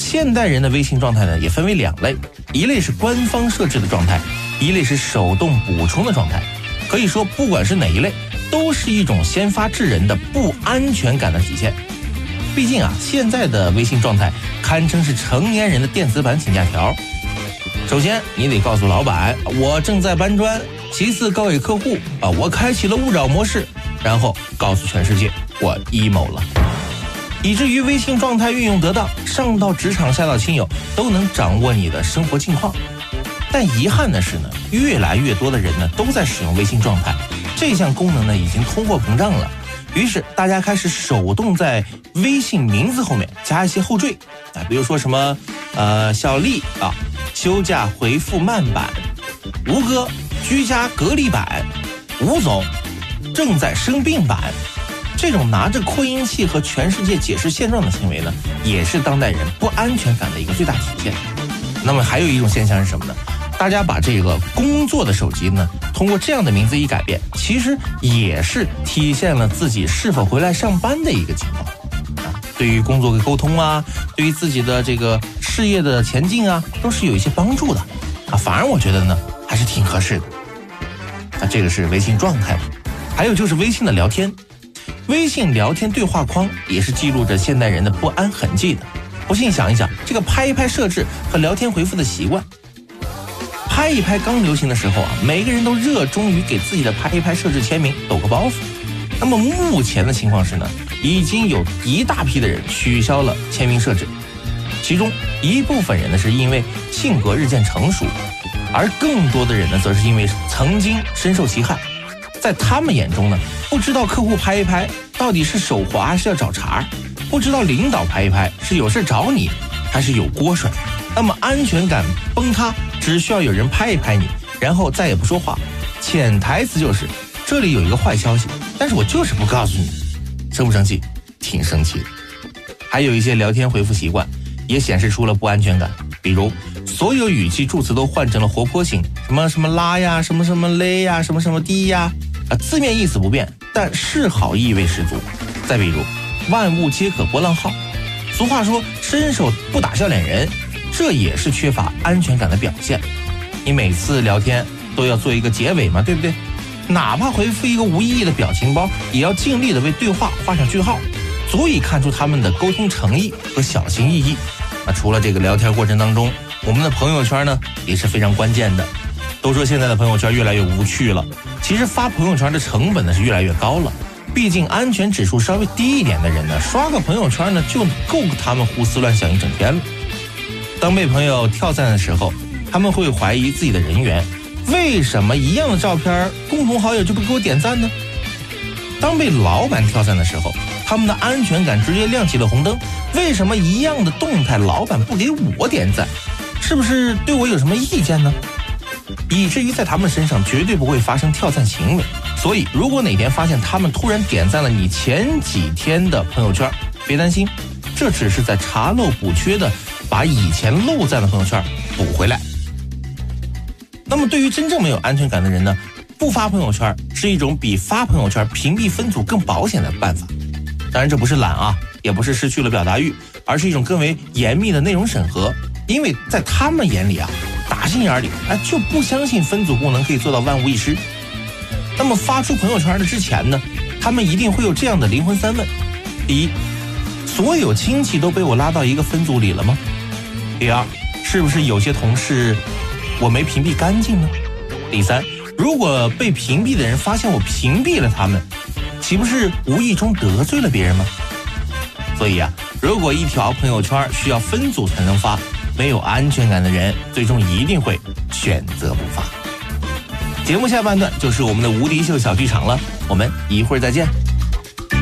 现代人的微信状态呢，也分为2类，一类是官方设置的状态，一类是手动补充的状态。可以说，不管是哪一类，都是一种先发制人的不安全感的体现。毕竟啊，现在的微信状态堪称是成年人的电子版请假条。首先，你得告诉老板，我正在搬砖；其次，告给客户我开启了勿扰模式；然后告诉全世界，我 emo 了。以至于微信状态运用得当，上到职场下到亲友都能掌握你的生活近况。但遗憾的是呢，越来越多的人呢都在使用微信状态，这项功能呢已经通货膨胀了。于是大家开始手动在微信名字后面加一些后缀比如说什么小丽休假回复慢版，吴哥居家隔离版，吴总正在生病版。这种拿着扩音器和全世界解释现状的行为呢，也是当代人不安全感的一个最大体现。那么还有一种现象是什么呢？大家把这个工作的手机呢，通过这样的名字一改变，其实也是体现了自己是否回来上班的一个情况对于工作的沟通对于自己的这个事业的前进都是有一些帮助的反而我觉得呢，还是挺合适的这个是微信状态。还有就是微信的聊天，微信聊天对话框也是记录着现代人的不安痕迹的。不信想一想，这个拍一拍设置和聊天回复的习惯。拍一拍刚流行的时候每个人都热衷于给自己的拍一拍设置签名，抖个包袱。那么目前的情况是呢，已经有一大批的人取消了签名设置，其中一部分人呢是因为性格日渐成熟，而更多的人呢则是因为曾经深受其害。在他们眼中呢，不知道客户拍一拍到底是手滑还是要找茬，不知道领导拍一拍是有事找你还是有锅甩。那么安全感崩塌，只需要有人拍一拍你，然后再也不说话。潜台词就是这里有一个坏消息，但是我就是不告诉你。生不生气？挺生气的。还有一些聊天回复习惯也显示出了不安全感，比如所有语气助词都换成了活泼型，什么什么拉呀，什么什么勒呀，什么什么滴呀字面意思不变，但示好意味十足。再比如万物皆可波浪号，俗话说伸手不打笑脸人，这也是缺乏安全感的表现。你每次聊天都要做一个结尾嘛，对不对？哪怕回复一个无意义的表情包，也要尽力的为对话画上句号，足以看出他们的沟通诚意和小心翼翼。除了这个聊天过程当中，我们的朋友圈呢也是非常关键的。都说现在的朋友圈越来越无趣了，其实发朋友圈的成本呢是越来越高了。毕竟安全指数稍微低一点的人呢，刷个朋友圈呢就够他们胡思乱想一整天了。当被朋友跳赞的时候，他们会怀疑自己的人缘，为什么一样的照片共同好友就不给我点赞呢？当被老板跳赞的时候，他们的安全感直接亮起了红灯，为什么一样的动态老板不给我点赞？是不是对我有什么意见呢？以至于在他们身上绝对不会发生跳赞行为。所以如果哪天发现他们突然点赞了你前几天的朋友圈，别担心，这只是在查漏补缺的把以前漏赞的朋友圈补回来。那么对于真正没有安全感的人呢，不发朋友圈是一种比发朋友圈屏蔽分组更保险的办法。当然这不是懒也不是失去了表达欲，而是一种更为严密的内容审核。因为在他们眼里打心眼里就不相信分组功能可以做到万无一失。那么发出朋友圈的之前呢，他们一定会有这样的灵魂三问：第一，所有亲戚都被我拉到一个分组里了吗？第二，是不是有些同事我没屏蔽干净呢？第三，如果被屏蔽的人发现我屏蔽了他们，岂不是无意中得罪了别人吗？所以如果一条朋友圈需要分组才能发，没有安全感的人最终一定会选择不发。节目下半段就是我们的无敌秀小剧场了，我们一会儿再见。